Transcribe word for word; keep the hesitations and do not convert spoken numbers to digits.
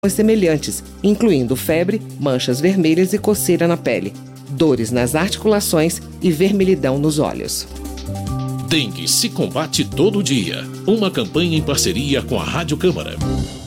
semelhantes, incluindo febre, manchas vermelhas e coceira na pele, dores nas articulações e vermelhidão nos olhos. Dengue se combate todo dia. Uma campanha em parceria com a Rádio Câmara.